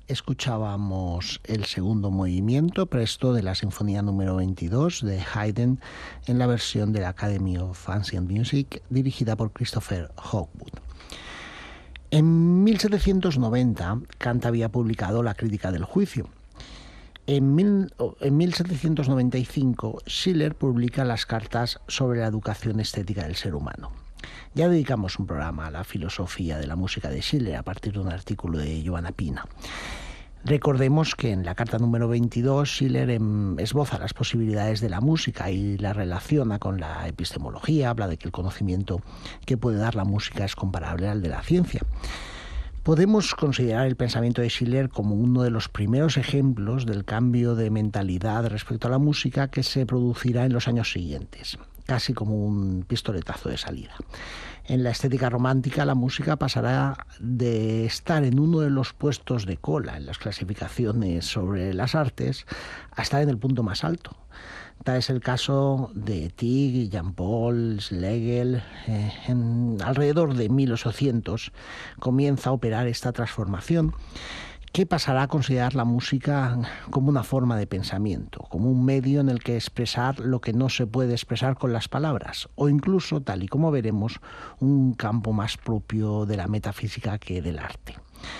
escuchábamos el segundo movimiento presto de la Sinfonía número 22 de Haydn en la versión de la Academy of Ancient Music dirigida por Christopher Hogwood. En 1790, Kant había publicado La Crítica del Juicio. En 1795, Schiller publica las cartas sobre la educación estética del ser humano. Ya dedicamos un programa a la filosofía de la música de Schiller a partir de un artículo de Giovanna Pina. Recordemos que en la carta número 22 Schiller esboza las posibilidades de la música y la relaciona con la epistemología, habla de que el conocimiento que puede dar la música es comparable al de la ciencia. Podemos considerar el pensamiento de Schiller como uno de los primeros ejemplos del cambio de mentalidad respecto a la música que se producirá en los años siguientes, casi como un pistoletazo de salida. En la estética romántica, la música pasará de estar en uno de los puestos de cola en las clasificaciones sobre las artes a estar en el punto más alto. Tal es el caso de Tig, Jean-Paul, Schlegel. Alrededor de 1800 comienza a operar esta transformación que pasará a considerar la música como una forma de pensamiento, como un medio en el que expresar lo que no se puede expresar con las palabras, o incluso, tal y como veremos, un campo más propio de la metafísica que del arte.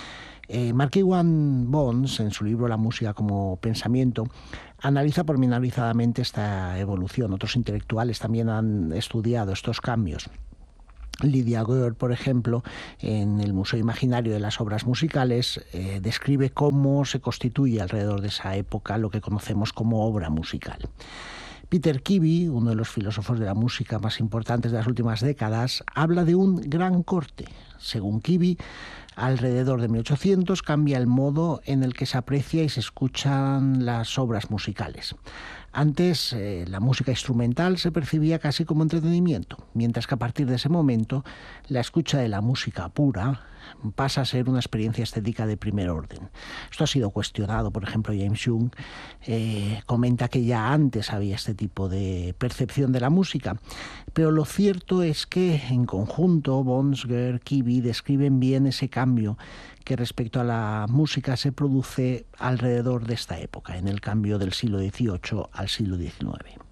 Mark-Ewan Bonds, en su libro La música como pensamiento, analiza pormenorizadamente esta evolución. Otros intelectuales también han estudiado estos cambios. Lydia Gore, por ejemplo, en el Museo Imaginario de las Obras Musicales, describe cómo se constituye alrededor de esa época lo que conocemos como obra musical. Peter Kibbe, uno de los filósofos de la música más importantes de las últimas décadas, habla de un gran corte. Según Kibbe, alrededor de 1800 cambia el modo en el que se aprecia y se escuchan las obras musicales. Antes, la música instrumental se percibía casi como entretenimiento, mientras que a partir de ese momento, la escucha de la música pura pasa a ser una experiencia estética de primer orden. Esto ha sido cuestionado, por ejemplo, James Young comenta que ya antes había este tipo de percepción de la música, pero lo cierto es que en conjunto Bonds, Gore, Kibbe describen bien ese cambio que respecto a la música se produce alrededor de esta época, en el cambio del siglo XVIII al siglo XIX.